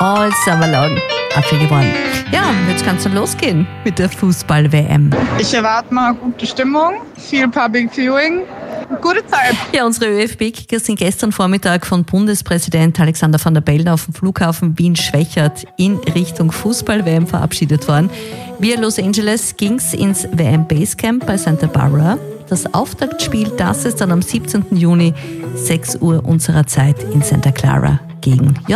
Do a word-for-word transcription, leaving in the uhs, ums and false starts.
all summer long Apfel geworden. Ja, jetzt kann es dann losgehen mit der Fußball-W M. Ich erwarte mal gute Stimmung, viel Public Viewing, gute Zeit. Ja, unsere ÖFB-Kicker sind gestern Vormittag von Bundespräsident Alexander Van der Bellen auf dem Flughafen Wien-Schwechat in Richtung Fußball-W M verabschiedet worden. Via Los Angeles ging es ins W M-Basecamp bei Santa Barbara. Das Auftaktspiel, das ist dann am siebzehnten Juni, sechs Uhr unserer Zeit in Santa Clara gegen